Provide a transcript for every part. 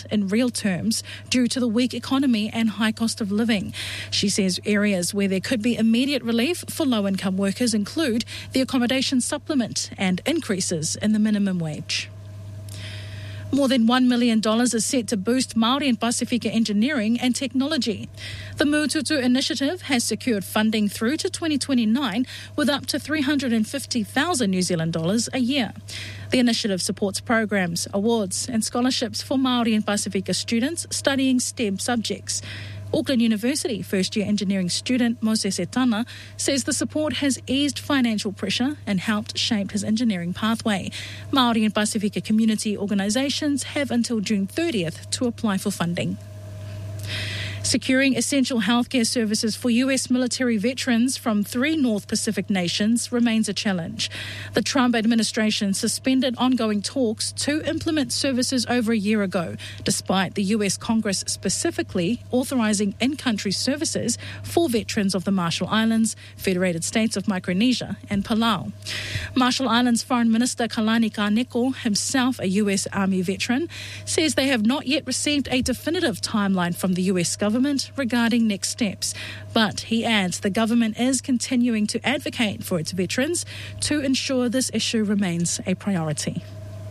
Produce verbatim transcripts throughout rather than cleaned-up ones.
percent in real terms due to the weak economy and high cost of living. She says areas where there could be immediate relief for low-income workers include the accommodation supplement and increases in the minimum wage. More than one million dollars is set to boost Māori and Pasifika engineering and technology. The Mututu initiative has secured funding through to twenty twenty-nine with up to three hundred fifty thousand New Zealand dollars a year. The initiative supports programs, awards and scholarships for Māori and Pasifika students studying STEM subjects. Auckland University first-year engineering student Moses Etana says the support has eased financial pressure and helped shape his engineering pathway. Māori and Pasifika community organisations have until June thirtieth to apply for funding. Securing essential healthcare services for U S military veterans from three North Pacific nations remains a challenge. The Trump administration suspended ongoing talks to implement services over a year ago, despite the U S Congress specifically authorising in-country services for veterans of the Marshall Islands, Federated States of Micronesia and Palau. Marshall Islands Foreign Minister Kalani Kaneko, himself a U S Army veteran, says they have not yet received a definitive timeline from the U S government regarding next steps. But he adds the government is continuing to advocate for its veterans to ensure this issue remains a priority.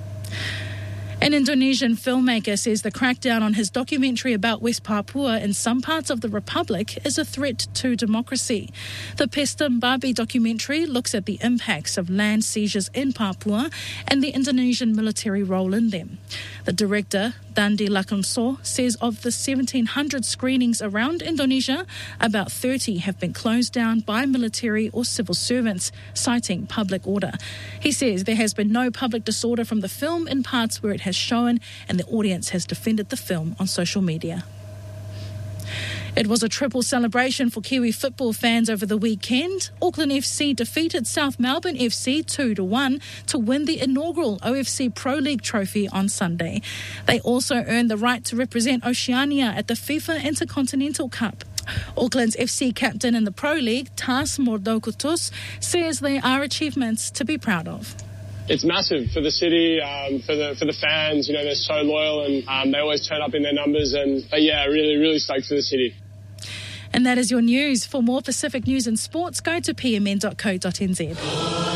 An Indonesian filmmaker says the crackdown on his documentary about West Papua in some parts of the Republic is a threat to democracy. The Pesta Babi documentary looks at the impacts of land seizures in Papua and the Indonesian military role in them. The director, Dandi Lakamso, says of the seventeen hundred screenings around Indonesia, about thirty have been closed down by military or civil servants, citing public order. He says there has been no public disorder from the film in parts where it has shown, and the audience has defended the film on social media. It was a triple celebration for Kiwi football fans over the weekend. Auckland F C defeated South Melbourne F C two to one to win the inaugural O F C Pro League trophy on Sunday. They also earned the right to represent Oceania at the FIFA Intercontinental Cup. Auckland's F C captain in the Pro League, Tas Mordokutus, says they are achievements to be proud of. It's massive for the city, um, for the for the fans. You know, they're so loyal and um, they always turn up in their numbers. And but yeah, really, really stoked for the city. And that is your news. For more Pacific news and sports, go to p m n dot co dot n z.